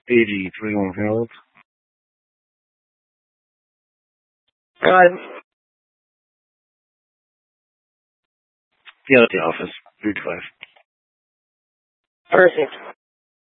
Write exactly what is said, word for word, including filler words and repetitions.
eighty-three on Harold. Uh, yeah, at the office. three to five. Perfect.